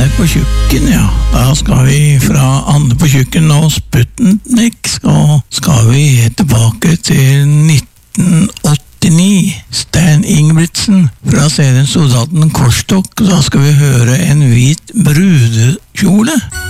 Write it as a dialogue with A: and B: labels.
A: på kjøkken, ja. Da skal vi fra Anne på kjøkken og Sputnik, skal vi tilbake til 1989. Stan Ingebrigtsen fra serien Soldaten Korstokk, og da skal vi høre En hvit brudekjole.